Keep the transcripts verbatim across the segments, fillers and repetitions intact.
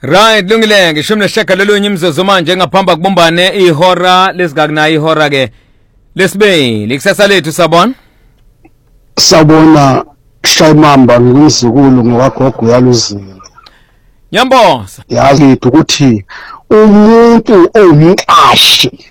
Right, lungile ngishumi neshagalolunye imzuzu manje ngaphamba kubumbane ihora lesigagna ihora ke lesibili likusasa lethu sabona sabona Shayimamba ngumzukulu ngokagogo yaluzini Nyamboza yazi ukuthi umuntu owumqashi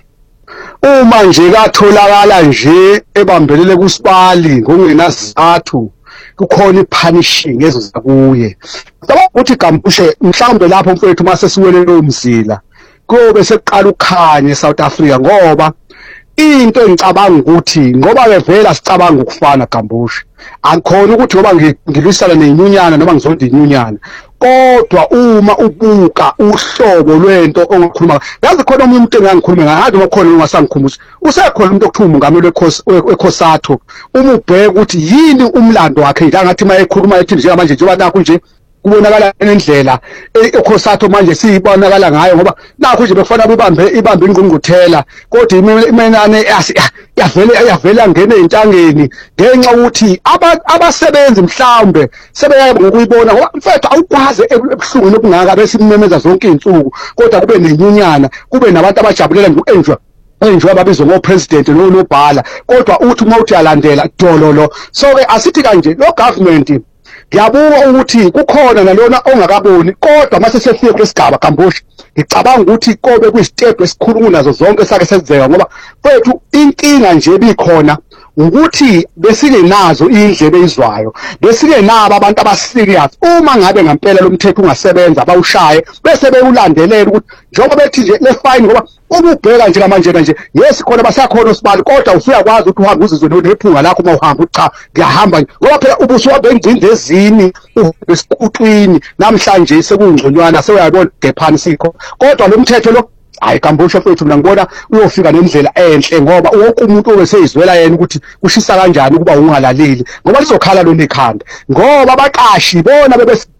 uma nje katholakala nje ebambelele kusipali ngokungenasizathu kukhona ipunishing ezozakuye ukuthi Gambushe mhlawumbe lapho mfethu mase siwele lo mzila kobe seqala ukukhanye South Africa ngoba into engicabanga ukuthi ngoba bevela sicabanga ukufana Gambushe akukhona ukuthi ngoba ngilwisana nenyunyana noma ngizonda inyunyana kodwa uma ubuka uhlobo lwento ongikhuluma yazi khona umuntu engangikhuluma ngathi ngokhona ungasangikhumbuza usekhona umuntu okuthuma ngamelo wekhosatho uma ubheka ukuthi yini umlando wakhe la ngathi mayekhuluma ethi nje manje njengoba nakho nje kubonakala indlela ekhosatho manje siyibonakala ngayo ngoba nakho nje befana bebambe ibambe ingqungquthela kodwa imenane yavele yavela ngene intangeni ngenxa ukuthi abasebenzi mhlawumbe sebeyaya ngokuyibona ngoba mfethu awukwazi ebuhlungweni okungaka bese imemeza zonke izinsuku kodwa kube nenyunyana kube nabantu abajabulela ngu-enjoy enjoy babizwa ngo-president nonobhala kodwa uthi uma uthi yalandela dololo so-ke asithi kanje lo government ngiyabuka ukuthi kukhona nalona ongakaboni kodwa mase sefike kwesigaba Gambushe ngicabanga ukuthi kobe kuyisitepu esikhulu kunazo zonke sake senzeka ngoba fethu inkinga nje bikhona ukuthi besingenazo indlebe izwayo besingenabo abantu abaserious uma ngabe ngempela lo mthetho ungasebenza bawushaye bese beyulandelela ukuthi njengoba bethi nje le fine ngoba uma ubheka nje manje nje yes khona basakhona usibali kodwa usuyakwazi ukuthi uhambe uzizwe nephunga lakho uma uhamba cha ngiyahamba ngoba phela ubuso wabengcindezini esikutwini namhlanje sekungconywana sewuyabona gephani sikho kodwa lo mthetho lo hayi Gambushe mfethu mina ngibona uyofika nendlela enhle ngoba wonke umuntu obeseyizwela yena ukuthi kushisa kanjani kuba ungalaleli ngoba lizokhala lo nekhanda ngoba abaqashi bona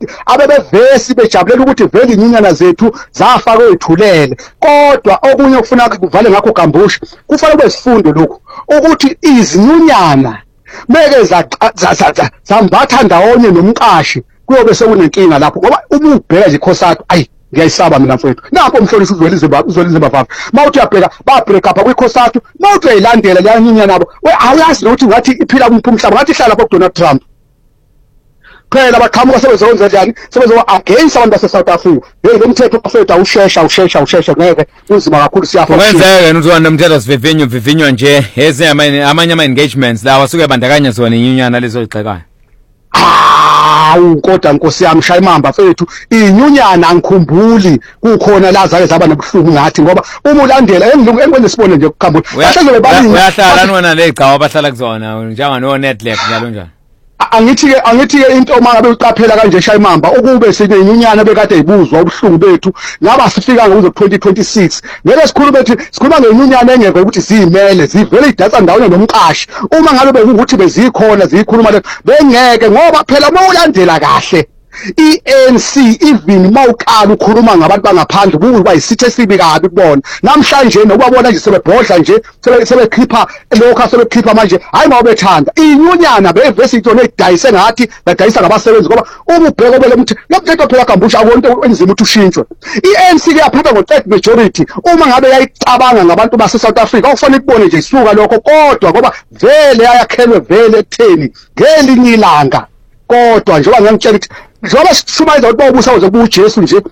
abebevesi bejabulela ukuthi vele inyunyana zethu zafa kwethulele kodwa okunye okufuna kuvale ngakho Gambushe kufanele kube sifundo lokho ukuthi izinyunyana meke za zambatha ndawonye nomqashi kuyobe sekunenkinga lapho ngoba uma ubheka nje ikhosatho ayi ngiyayisaba mina mfethu napho umhlonisi uzwele izimba uzwele izimba fafa mawuthi uyabheka ba break up kwikhosathu mawuthi uyayilandela la nyinyana nabo we awuyazi nokuthi ngathi iphila kumphu umhlaba ngathi ihlala lapho kuDonald Trump phela baqhamuka sebezowenza njani sebezoba against abantu base South Africa hey lo mthetho mfethu awushesha ushesha ushesha ngeke unzima kakhulu siyafa kwenzeke uzwana umthetho sivivinyo vivinyo nje eze amanye amanye ama engagements lawa suke bandakanya zona inyunyana lezogxekayo awu kodwa Nkosi yami Shayimamba fethu inyunyana angikhumbuli kukhona la zake zaba nobuhlungu ngathi ngoba uma ulandela engikwenze sibone nje kukhambula bahlale bebaningi uyahlala nona legcawa bahlala kuzona njengano Netflix njalo njalo angithi ke angithi ke into mangabe uqaphela kanje Shayimamba ukube sinenyunyana bekade ibuzwa ubuhlungu bethu ngaba sifika ngokuzo twenty twenty-six ngeke sikhulu bethi sikhuluma ngenyunyana engeke ukuthi zimele zivele idatha ndawonye nomqashi uma ngabe bekuthi bezikhona zikhuluma bengeke ngoba phela mawulandela kahle i-N C even mawuqala ukhuluma ngabantu bangaphandle kuba isithe sibi kabi kubona namhlanje nokubabona nje sebebhodla nje sebekhipha lokho sebekhipha manje hayi mawubethanda inyunyana bevese into edayise ngathi badayisa ngabasebenzi ngoba uma ubheka obele ukuthi lokuthetho phela Gambushe akonto enzima ukuthi ushintshwe i-N C ke yaphatha ngo-third majority uma ngabe yayicabanga ngabantu base South Africa okufanele kubone nje isuka lokho kodwa ngoba vele ayakhelwe vele ekutheni ngelinye ilanga kodwa njengoba ngiyangitshela ukuthi njengoba sishumayeza ukuthi bawubusa uze kuJesu nje